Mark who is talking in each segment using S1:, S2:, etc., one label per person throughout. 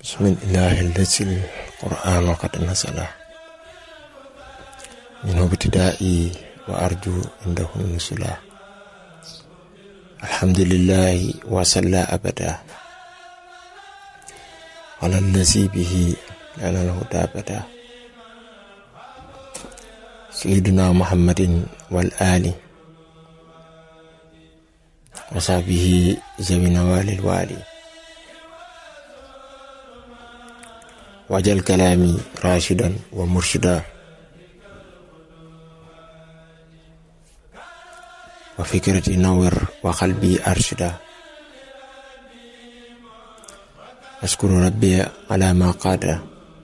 S1: بسم الله الذي القرآن قد نزل منه ابتدائي وأرجو عنده النزلا. الحمد لله وصلى أبدا على الذي به لنا الهدى بدا سيدنا محمد والآل وصحبه ذوي النوال الوالي. وجل كلامي راشدا ومرشدا وفكرتي نور وقلبي أرشدا. أشكر ربي على ما قاد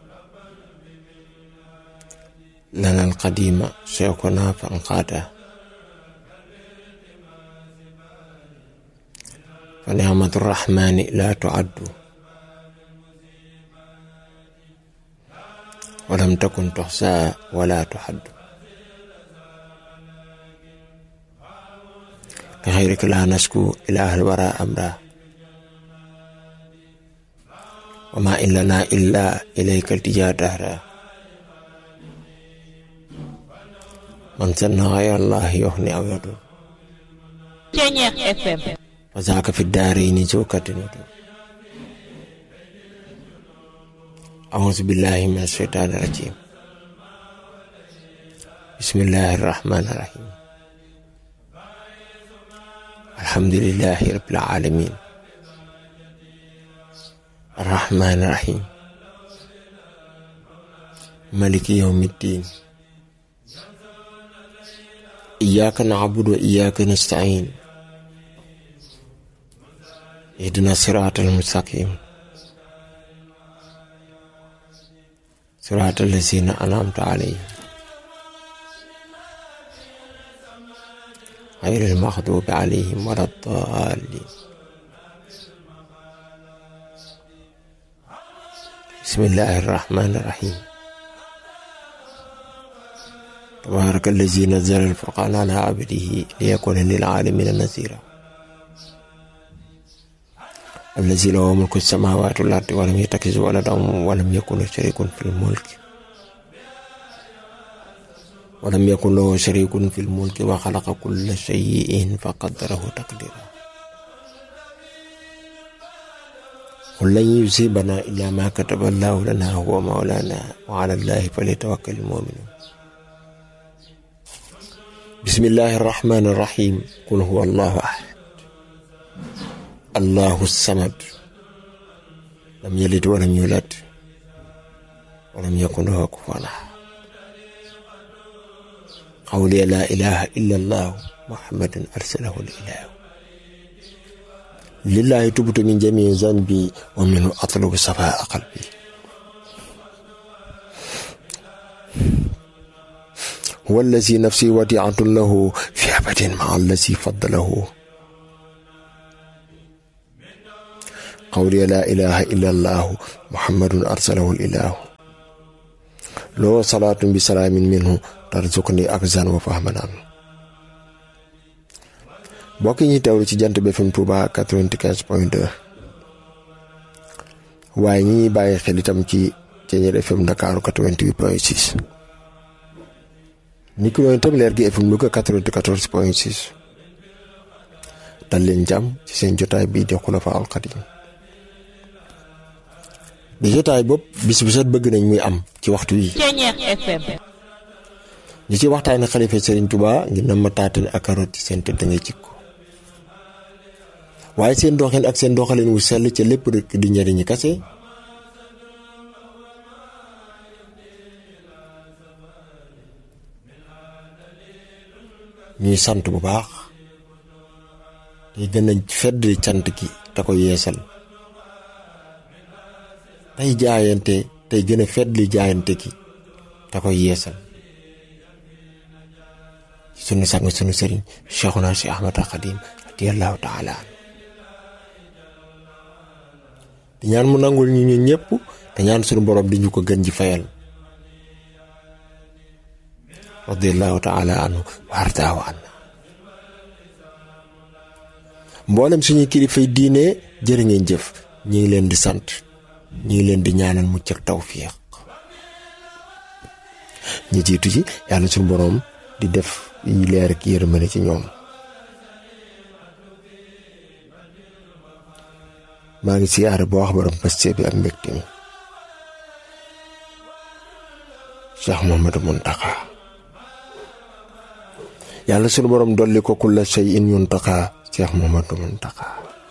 S1: لنا القديم شوقنا فانقاد. فنعمة الرحمن لا تعد ولم تكن تحصى ولا تحد. لغيرك لا نشكو إله الورى أمرا وما إن لنا إلا إليك التجا دهرا. من سن غير الله يغني أو يضر وذاك في الدارين زوكة ودور. أعوذ بالله من الشيطان الرجيم. بسم الله الرحمن الرحيم. الحمد لله رب العالمين الرحمن الرحيم مالك يوم الدين. إياك نعبد وإياك نستعين اهدنا الصراط المستقيم صراط الذين أنعمت عليهم غير المغضوب عليهم ولا الضالين. بسم الله الرحمن الرحيم. تبارك الذي نزل الفرقان على عبده ليكون للعالمين نذيرا. الذي له ملك السماوات والأرض ولم يتخذ ولدا ولم يكن شريك في الملك وخلق كل شيء فقدره تقديرا. قل لن يصيبنا إلا ما كتب الله لنا هو مولانا وعلى الله فليتوكل المؤمنون. بسم الله الرحمن الرحيم. قل هو الله أحد الله الصمد لم يلد ولم يولد ولم يكن له كفوا أحد. قولي لا إله إلا الله محمد أرسله الإله. لله تبت من جميع ذنبي ومنه أطلب صفاء قلبي. هو الذي نفسي وديعة له في أبد مع الذي فضله. قولي لا إله إلا الله محمد أرسله الإله. لو صلاة بسلام منه ترزقني أخزان وفهما عنه. bokk ñi teewlu ci Jant bi FM Touba 95.2 waaye ñi ñuy bàyyi xel itam ci Ceeñeer FM Dakar 88.6 ni ki noonu itam Leer gi FM Louga 94.6. dal leen jàmm ci seen jotaay bii di Xulafaa'ul Xadiim di jotaay bopp bis bu set bëgg nañ muy am ci waxtu yi Ceeñeer FM ñi ci waxtaane xalifa Serigne Touba ngir na ma taatan ak karoot ci seen tëdd ngay jikko waaye seen doxin ak seen doxalin wu sell ca lépp rek di njariñi kase. ñuy sant bu baax tey gën a fedd cant gi te ko yeesal tey jaayante tey gën a fedd li jaayante gi te ko yeesal sunu sang sunu sëriñ Cheikhuna Cheikh Ahmadul Xadim radiyallahu taala di ñaan mu nangul ñu ñun ñëpp te ñaan sunu borom di ñu ko gën ji fayal radiyallahu taala anhu wa ardaahu anna. mboolem suñuy kilifay diine jërë ngeen jëf ñu ngi leen di sant ñi ngi leen di ñaanal mucc ak tawfiq. ñi jiitu ci yàlla suñu boroom di def yi leer ak yërmande ci ñoom. maa ngi siyaare boo wax borom paste bi ak mbégte mi Cheikh Mouhamadou Mountakha. yàlla suñu boroom dolli ko kulla shay'in yuntaqa Cheikh Mouhamadou Mountakha.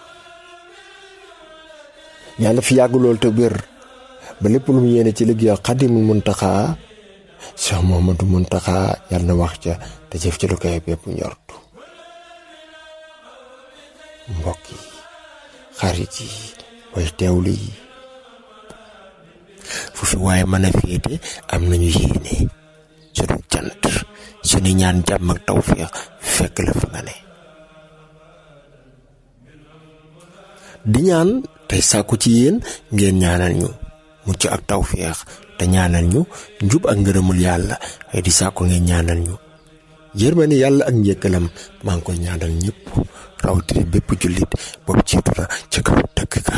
S1: yàlla fi yàgg lool te wér ba lépp lu mu yéene ci liggéey Xaadimul Mountakha Cheikh Mouhamadou Mountakha yàlla na wax ca te jëf ci lu koy bépp njortu. mbokk yi xarit yi way teewlu yi fu fi waaye mën a féete am nañu yéene sunu cant sunu ñaan jàmm ak tawfeex fekk la fa nga ne. di ñaan tey sàkku ci yéen ngeen ñaanal ñu mucc ak tawfeex te ñaanal ñu njub ak ngërëmul yàlla ay di sàkku ngeen ñaanal ñu yërmande yàlla ak njëkkalam maa ngi koy ñaanal ñëpp rawatina bépp jullit boobu jiitu na ca kaw dëkk ka.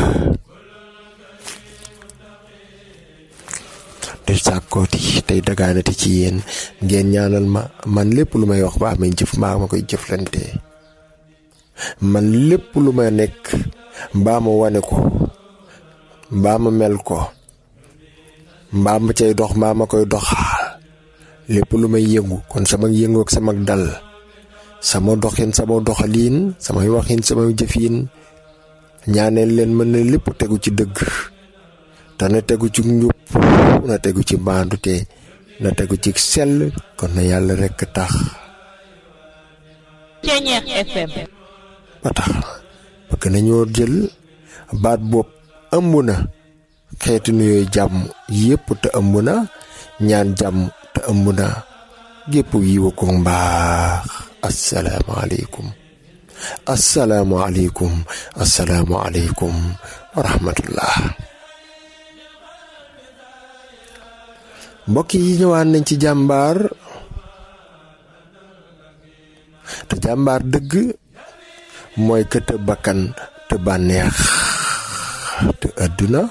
S1: te sàkkooti tey dagaanati ci yéen ngeen ñaanal ma man lépp lu may wax ba amee jëf maa ma koy jëflante, man lépp lu may nekk mbaa ma wane ko mbaa ma mel ko mbaa ma cay dox mbaa ma koy doxaal, lépp lu may yëngu kon sama yëngu ak sama dal, sama doxin sama doxaliin, samay waxin samay jëfiin ñaaneel leen mën na lépp tegu ci dëgg te na tegu ci njub, na tegu ci maandute, na tegu ci sell, kon na yàlla rekk tax.
S2: Ceeñeex FM
S1: ba tax bëgg nañoo jël baat bopp ëmb na xeetu nuyooy jàmm yépp te ëmb na ñaan jàmm te ëmb na gépp yiwa ko mbaax. asalaamaaleykum asalaamaaleykum asalaamaaleykum wa rahmatullah. mbokk yi ñëwaat nañ ci jàmbaar te jàmbaar dëgg mooy ka te bakkan te bànneex te àdduna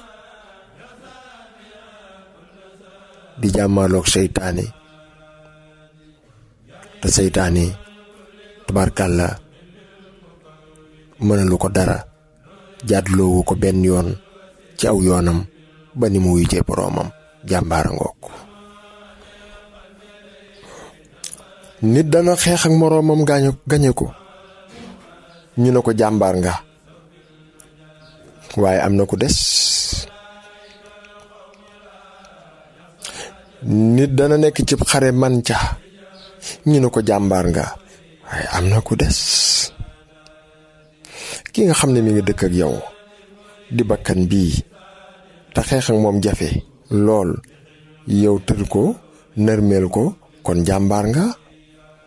S1: di jàmmaaloog seytaane te seytaane tabarkàlla mënalu ko dara, jàddloowu ko benn yoon ci aw yoonam ba ni mu wuyjee boroomam. jàmbaara ngoog. nit dana xeex ak moroomam gañe ko ñu ne ko jàmbaar nga, waaye am na ku des. nit dana nekk ci xare man ca ñu ne ko jàmbaar nga, waaye am na ku des. ki nga xam ne mi ngi dëkk ak yow di bakkan bii te xeex ak moom jafe lool, yow tër ko nërmeel ko, kon jàmbaar nga.